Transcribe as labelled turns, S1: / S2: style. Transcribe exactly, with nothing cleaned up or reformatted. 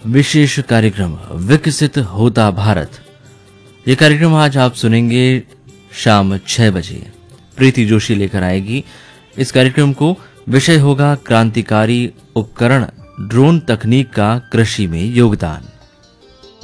S1: विशेष कार्यक्रम विकसित होता भारत। ये कार्यक्रम आज आप सुनेंगे शाम छह बजे। प्रीति जोशी लेकर आएगी इस कार्यक्रम को। विषय होगा क्रांतिकारी उपकरण ड्रोन तकनीक का कृषि में योगदान।